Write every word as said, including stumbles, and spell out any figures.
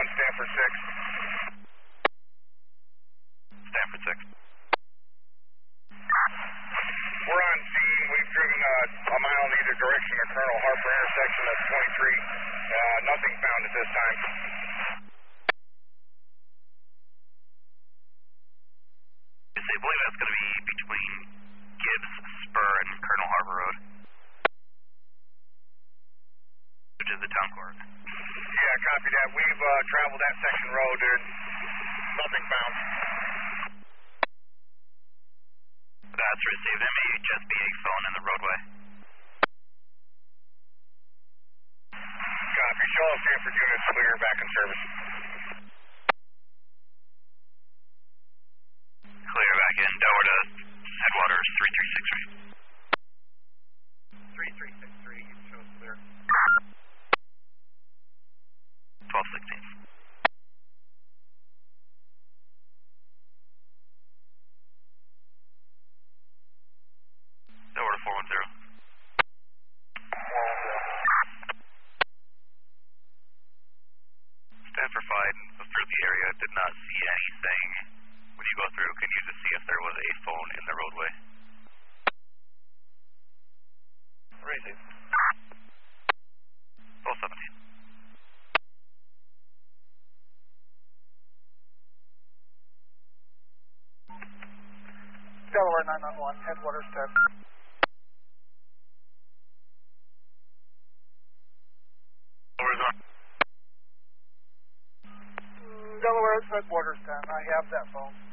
one, Stanford six. Stanford six. We're on scene. We've driven uh, a mile in either direction of Colonel Harper intersection of twenty-three. Uh, nothing found at this time. Yes, I believe that's going to be between Gibbs, Spur, and Colonel Harper Road, which is the town court. Yeah, copy that. We've uh, traveled that section road. There's nothing found. That's received. There may just be a phone in the roadway. Copy. Show all Stanford units clear, back in service. Clear back in. Delaware to headwaters three three six three. three three six three, show us clear. twelve sixteen. Delaware to four one zero. Stanford five was through the area, did not see anything. When you go through, can you just see if there was a phone in the roadway? Racing. twelve seventeen. Delaware nine one one, headwaters ten. Delaware's on. Delaware headwaters ten, I have that phone.